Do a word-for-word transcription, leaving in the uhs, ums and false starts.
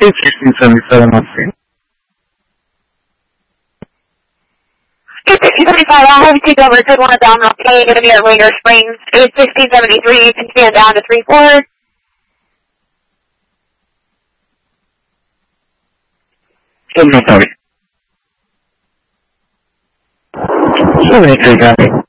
sixteen seventy-seven on scene. sixteen seventy-five, I'll have you take over to one of down, okay, going to be at Raider Springs. It's sixteen seventy-three, you can stand down to three four. No, sorry. seventy-three, copy.